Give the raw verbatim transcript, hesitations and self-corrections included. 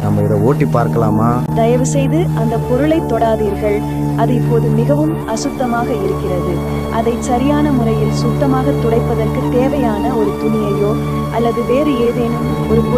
நம்ம இதை ஓட்டி பார்க்கலாமா? தயவு செய்து அந்த பொருளை தொடாதீர்கள். அது இப்போது மிகவும் அசுத்தமாக இருக்கிறது. அதை சரியான முறையில் சுத்தமாக துடைப்பதற்கு தேவையான ஒரு துணியையோ அல்லது வேறு ஏதேனும் ஒரு